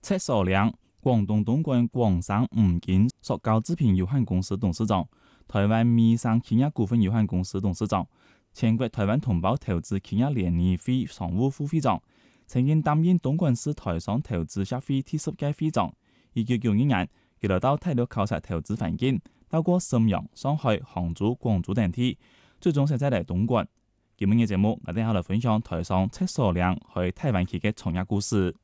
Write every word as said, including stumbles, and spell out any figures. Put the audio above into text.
赤所亮，廣東東莞廣生五金塑膠製品有限公司董事長，台灣米生企業股份有限公司董事長，全國台灣同胞投資企業聯誼會常務副會長，曾經擔任東莞市台商投資協會第十屆會長。一九九二年，佢來到大陸考察投資環境，到過瀋陽、上海、杭州、廣州等地，最終選擇嚟東莞。今日嘅節目，我哋下來分享台商赤所亮去台灣期嘅創業故事。